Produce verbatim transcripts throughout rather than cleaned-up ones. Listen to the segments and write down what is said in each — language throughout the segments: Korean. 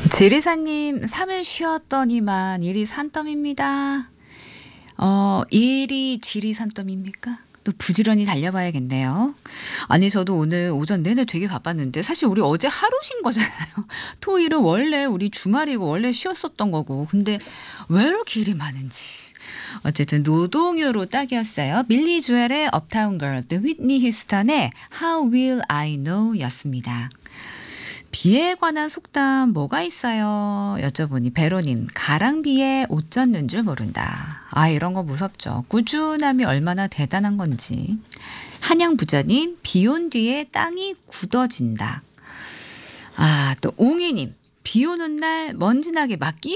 지리사님, 삼 일 쉬었더니만 일이 산더미입니다. 어, 일이 지리 산더미입니까? 또 부지런히 달려봐야겠네요. 아니, 저도 오늘 오전 내내 되게 바빴는데, 사실 우리 어제 하루 쉰 거잖아요. 토일은 원래 우리 주말이고, 원래 쉬었었던 거고. 근데 왜 이렇게 일이 많은지. 어쨌든 노동요로 딱이었어요. 밀리 조엘의 업타운 걸, 또 휘트니 휴스턴의 How Will I Know 였습니다. 비에 관한 속담 뭐가 있어요? 여쭤보니 베로님, 가랑비에 옷 젖는 줄 모른다. 아, 이런 거 무섭죠. 꾸준함이 얼마나 대단한 건지. 한양부자님, 비 온 뒤에 땅이 굳어진다. 아, 또 옹이님, 비 오는 날 먼지나게 막기?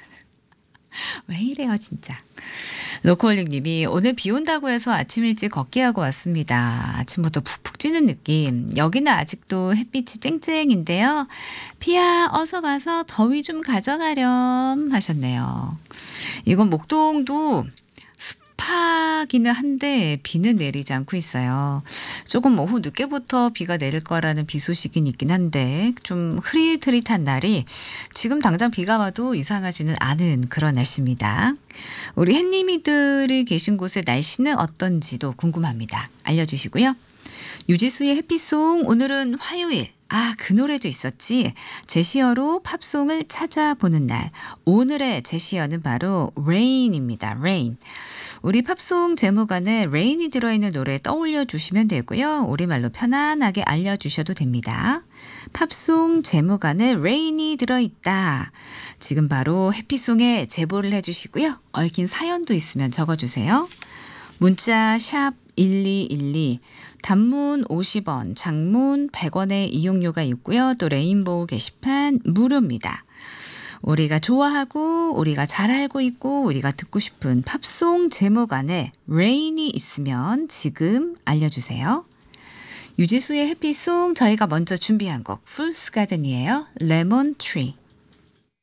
왜 이래요 진짜. 로코올릭님이 오늘 비 온다고 해서 아침 일찍 걷기 하고 왔습니다. 아침부터 푹푹 찌는 느낌. 여기는 아직도 햇빛이 쨍쨍인데요. 피야 어서 와서 더위 좀 가져가렴 하셨네요. 이건 목동도 습하기는 한데 비는 내리지 않고 있어요. 조금 오후 늦게부터 비가 내릴 거라는 비 소식은 있긴 한데 좀 흐릿흐릿한 날이 지금 당장 비가 와도 이상하지는 않은 그런 날씨입니다. 우리 햇님이들이 계신 곳의 날씨는 어떤지도 궁금합니다. 알려주시고요. 유지수의 해피송, 오늘은 화요일. 아, 그 노래도 있었지. 제시어로 팝송을 찾아보는 날. 오늘의 제시어는 바로 Rain입니다. Rain. 우리 팝송 제목 안에 Rain이 들어있는 노래 떠올려 주시면 되고요. 우리말로 편안하게 알려주셔도 됩니다. 팝송 제목 안에 Rain이 들어있다. 지금 바로 해피송에 제보를 해주시고요. 얽힌 사연도 있으면 적어주세요. 문자 샵 일이일이, 단문 오십 원, 장문 백 원의 이용료가 있고요. 또 레인보우 게시판 무료입니다. 우리가 좋아하고 우리가 잘 알고 있고 우리가 듣고 싶은 팝송 제목 안에 Rain이 있으면 지금 알려주세요. 유지수의 해피송, 저희가 먼저 준비한 곡 풀스 가든이에요. 레몬 트리.